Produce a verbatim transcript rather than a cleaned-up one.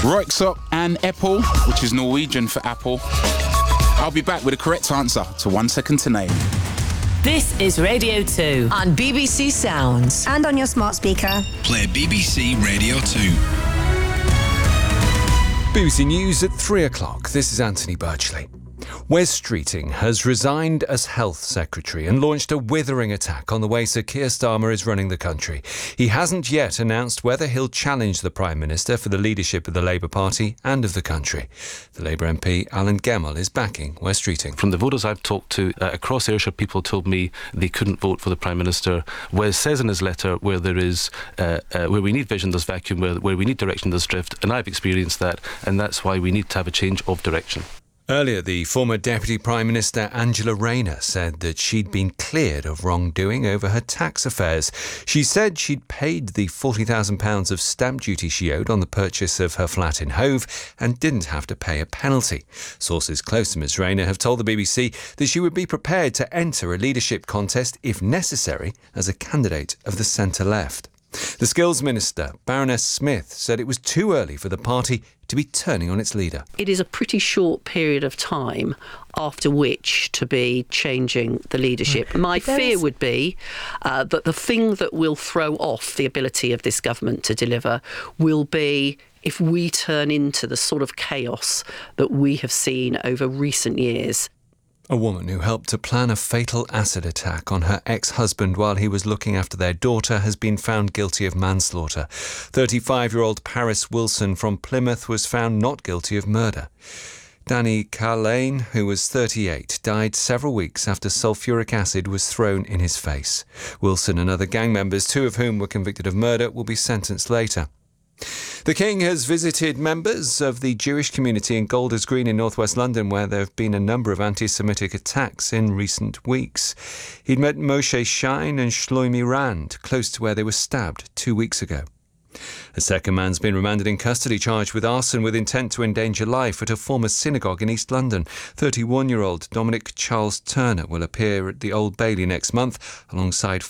Røyksopp and Apple, which is Norwegian for apple. I'll be back with a correct answer to One Second to Name. This is Radio two on B B C Sounds. And on your smart speaker. Play B B C Radio two. B B C News at three o'clock. This is Anthony Birchley. Wes Streeting has resigned as Health Secretary and launched a withering attack on the way Sir Keir Starmer is running the country. He hasn't yet announced whether he'll challenge the Prime Minister for the leadership of the Labour Party and of the country. The Labour M P Alan Gemmell is backing Wes Streeting. From the voters I've talked to uh, across Ayrshire, people told me they couldn't vote for the Prime Minister. Wes says in his letter where there is uh, uh, where we need vision there's vacuum, where, where we need direction there's drift, and I've experienced that, and that's why we need to have a change of direction. Earlier, the former Deputy Prime Minister Angela Rayner said that she'd been cleared of wrongdoing over her tax affairs. She said she'd paid the forty thousand pounds of stamp duty she owed on the purchase of her flat in Hove and didn't have to pay a penalty. Sources close to Miz Rayner have told the B B C that she would be prepared to enter a leadership contest if necessary as a candidate of the centre-left. The Skills Minister, Baroness Smith, said it was too early for the party to be turning on its leader. It is a pretty short period of time after which to be changing the leadership. My fear is... would be uh, that the thing that will throw off the ability of this government to deliver will be if we turn into the sort of chaos that we have seen over recent years. A woman who helped to plan a fatal acid attack on her ex-husband while he was looking after their daughter has been found guilty of manslaughter. thirty-five-year-old Paris Wilson from Plymouth was found not guilty of murder. Danny Carlane, who was thirty-eight, died several weeks after sulphuric acid was thrown in his face. Wilson and other gang members, two of whom were convicted of murder, will be sentenced later. The King has visited members of the Jewish community in Golders Green in northwest London, where there have been a number of anti-Semitic attacks in recent weeks. He'd met Moshe Shine and Shlomi Rand, close to where they were stabbed two weeks ago. A second man's been remanded in custody, charged with arson with intent to endanger life at a former synagogue in East London. thirty-one-year-old Dominic Charles Turner will appear at the Old Bailey next month alongside